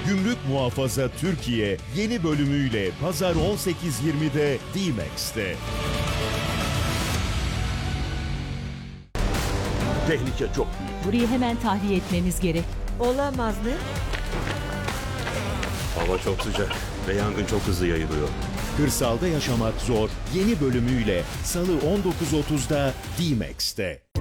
Gümrük Muhafaza Türkiye yeni bölümüyle Pazar 18.20'de D-Max'te. Tehlike çok büyük. Burayı hemen tahliye etmemiz gerek. Olamaz mı? Hava çok sıcak ve yangın çok hızlı yayılıyor. Kırsalda Yaşamak Zor yeni bölümüyle Salı 19.30'da D-Max'te.